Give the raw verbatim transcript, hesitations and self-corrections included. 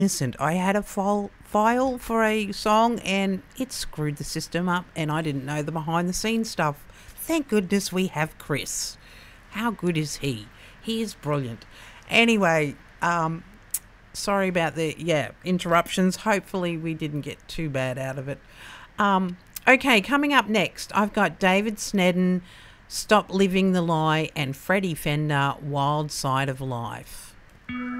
innocent. I had a file file for a song and it screwed the system up, and I didn't know the behind the scenes stuff. Thank goodness we have Chris. How good is he? He is brilliant. Anyway, um, sorry about the yeah interruptions. Hopefully we didn't get too bad out of it. Um, okay, coming up next, I've got David Snedden, Stop Living the Lie, and Freddie Fender, Wild Side of Life.